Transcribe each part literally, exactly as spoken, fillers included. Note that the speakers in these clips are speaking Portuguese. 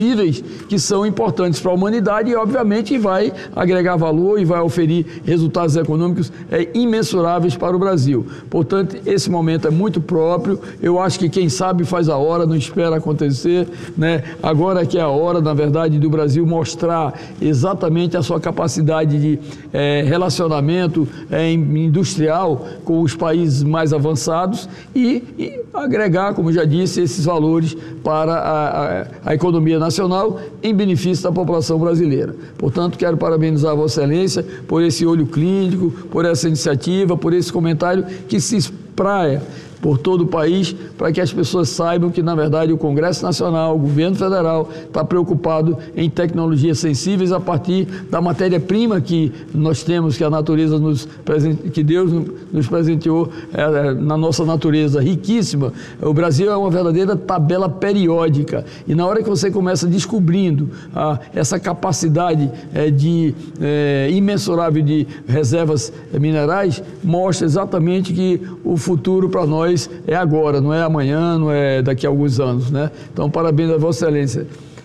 que são importantes para a humanidade e, obviamente, vai agregar valor e vai oferir resultados econômicos é, imensuráveis para o Brasil. Portanto, esse momento é muito próprio. Eu acho que quem sabe faz a hora, não espera acontecer, né? Agora que é a hora, na verdade, do Brasil mostrar exatamente a sua capacidade de é, relacionamento é, industrial com os países mais avançados e, e agregar, como já disse, esses valores para a, a, a economia nacional. nacional em benefício da população brasileira. Portanto, quero parabenizar a Vossa Excelência por esse olho clínico, por essa iniciativa, por esse comentário que se espraia por todo o país, para que as pessoas saibam que, na verdade, o Congresso Nacional, o Governo Federal, está preocupado em tecnologias sensíveis a partir da matéria-prima que nós temos, que a natureza nos que Deus nos presenteou é, na nossa natureza riquíssima. O Brasil é uma verdadeira tabela periódica, e na hora que você começa descobrindo ah, essa capacidade é, de é, imensurável de reservas minerais, mostra exatamente que o futuro para nós é agora, não é amanhã, não é daqui a alguns anos, né? Então, parabéns a Vossa Excelência.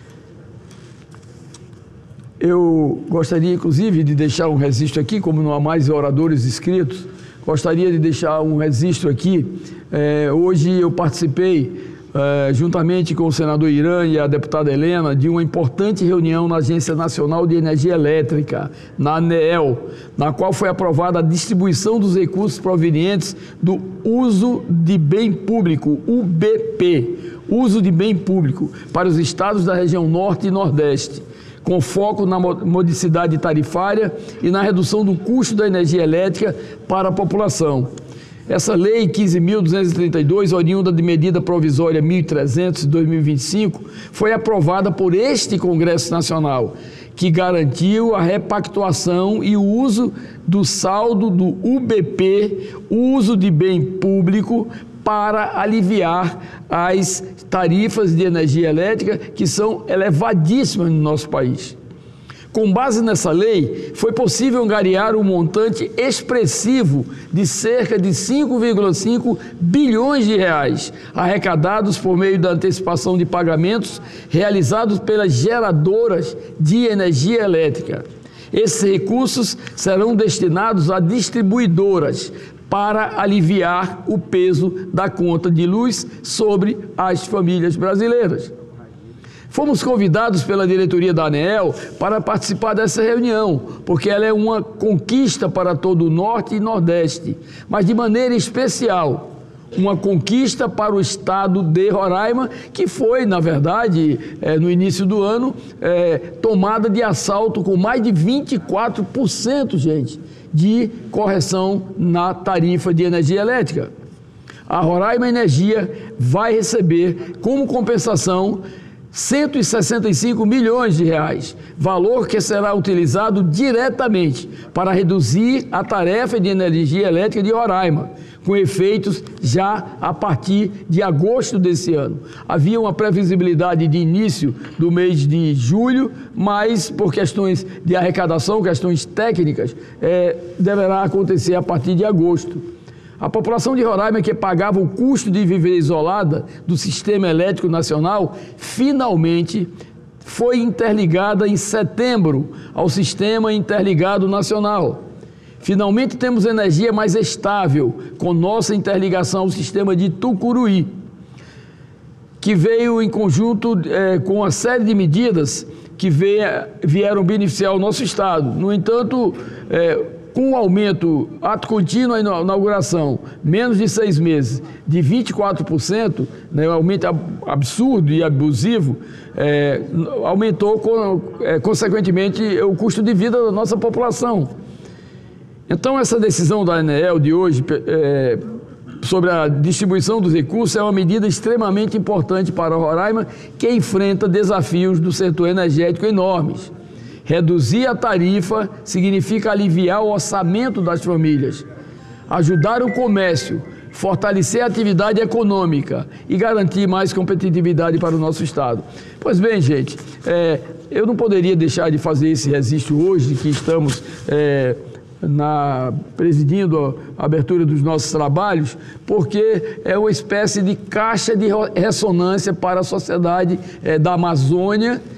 Eu gostaria, inclusive, de deixar um registro aqui, como não há mais oradores inscritos, gostaria de deixar um registro aqui. É, hoje eu participei, é, juntamente com o senador Irã e a deputada Helena, de uma importante reunião na Agência Nacional de Energia Elétrica, na ANEEL, na qual foi aprovada a distribuição dos recursos provenientes do uso de bem público, U B P, uso de bem público, para os estados da região Norte e Nordeste, com foco na modicidade tarifária e na redução do custo da energia elétrica para a população. Essa lei quinze mil duzentos e trinta e dois, oriunda de medida provisória mil e trezentos de dois mil e vinte e cinco, foi aprovada por este Congresso Nacional, que garantiu a repactuação e o uso do saldo do U B P, uso de bem público, para aliviar as tarifas de energia elétrica, que são elevadíssimas no nosso país. Com base nessa lei, foi possível angariar um montante expressivo de cerca de cinco vírgula cinco bilhões de reais, arrecadados por meio da antecipação de pagamentos realizados pelas geradoras de energia elétrica. Esses recursos serão destinados a distribuidoras para aliviar o peso da conta de luz sobre as famílias brasileiras. Fomos convidados pela diretoria da ANEEL para participar dessa reunião, porque ela é uma conquista para todo o Norte e Nordeste, mas de maneira especial, uma conquista para o estado de Roraima, que foi, na verdade, é, no início do ano, é, tomada de assalto com mais de vinte e quatro por cento, gente, de correção na tarifa de energia elétrica. A Roraima Energia vai receber, como compensação, cento e sessenta e cinco milhões de reais, valor que será utilizado diretamente para reduzir a tarefa de energia elétrica de Roraima, com efeitos já a partir de agosto desse ano. Havia uma previsibilidade de início do mês de julho, mas por questões de arrecadação, questões técnicas, é, deverá acontecer a partir de agosto. A população de Roraima, que pagava o custo de viver isolada do sistema elétrico nacional, finalmente foi interligada em setembro ao sistema interligado nacional. Finalmente temos energia mais estável com nossa interligação ao sistema de Tucuruí, que veio em conjunto é, com uma série de medidas que veio, vieram beneficiar o nosso estado. No entanto, é, com o aumento, ato contínuo à inauguração, menos de seis meses, de vinte e quatro por cento, né, um aumento absurdo e abusivo, é, aumentou, com, é, consequentemente, o custo de vida da nossa população. Então, essa decisão da ANEEL de hoje, é, sobre a distribuição dos recursos, é uma medida extremamente importante para Roraima, que enfrenta desafios do setor energético enormes. Reduzir a tarifa significa aliviar o orçamento das famílias, ajudar o comércio, fortalecer a atividade econômica e garantir mais competitividade para o nosso estado. Pois bem, gente, é, eu não poderia deixar de fazer esse registro hoje, que estamos é, na, presidindo a abertura dos nossos trabalhos, porque é uma espécie de caixa de ressonância para a sociedade é, da Amazônia